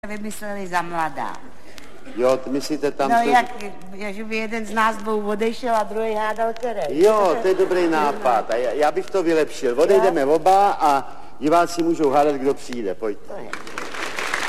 Vymysleli za mladá. Jo, myslíte tam... No jak by jeden z nás dvou odešel a druhý hádal který. Jo, to je dobrý nápad. A já bych to vylepšil. Odejdeme oba a diváci můžou hádat, kdo přijde. Pojďte.